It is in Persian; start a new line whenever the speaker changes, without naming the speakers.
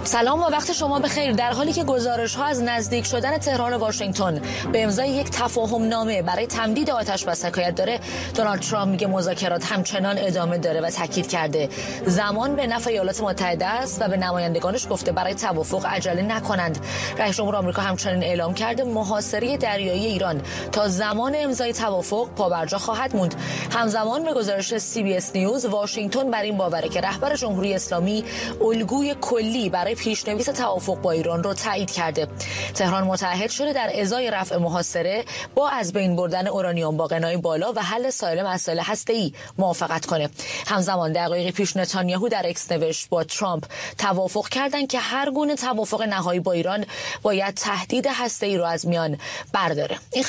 سلام و وقت شما بخیر. در حالی که گزارش‌ها از نزدیک شدن تهران و واشنگتن به امضای یک تفاهم نامه برای تمدید آتش بس حکایت داره، دونالد ترامپ میگه مذاکرات همچنان ادامه داره و تاکید کرده زمان به نفع ایالات متحده است و به نمایندگانش گفته برای توافق عجله نکنند. رئیس جمهور آمریکا همچنین اعلام کرده محاصره دریایی ایران تا زمان امضای توافق پابرجا خواهد موند. همزمان به گزارش CBS نیوز، واشنگتن بر این باوره که رهبر جمهوری اسلامی الگوی کلی برای پیشنویس توافق با ایران رو تایید کرده. تهران متعهد شده در ازای رفع محاصره با از بین بردن اورانیوم با غنای بالا و حل سایر مسائل هسته‌ای موافقت کنه. همزمان دقایقی پیش نتانیاهو در اکس نوشت با ترامپ توافق کردند که هر گونه توافق نهایی با ایران باید تهدید هسته‌ای رو از میان برداره.